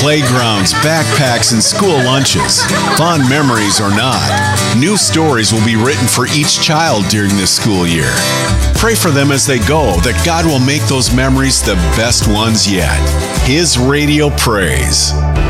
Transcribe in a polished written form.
Playgrounds, backpacks, and school lunches. Fond memories or not, new stories will be written for each child during this school year. Pray for them as they go, that God will make those memories the best ones yet. His Radio Praise.